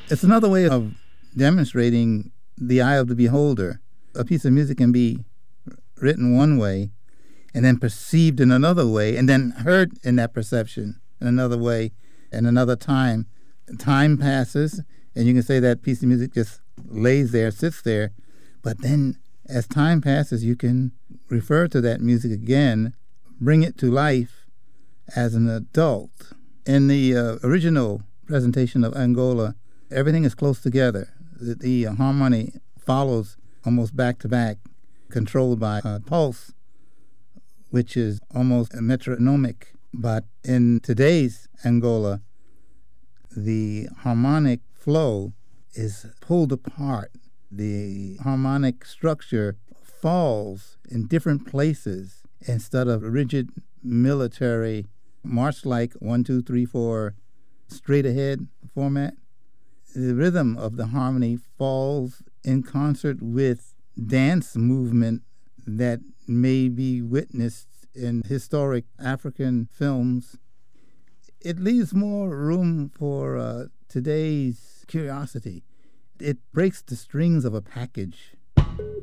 It's another way of demonstrating the eye of the beholder. A piece of music can be written one way and then perceived in another way and then heard in that perception in another way and another time. Time passes, and you can say that piece of music just lays there, sits there, but then as time passes, you can refer to that music again, bring it to life as an adult. In the original presentation of Angola, everything is close together. The harmony follows almost back to back, controlled by a pulse, which is almost metronomic. But in today's Angola, the harmonic flow is pulled apart. The harmonic structure falls in different places instead of rigid military march-like 1, 2, 3, 4 straight ahead format. The rhythm of the harmony falls in concert with dance movement that may be witnessed in historic African films. It leaves more room for today's curiosity. It breaks the strings of a package.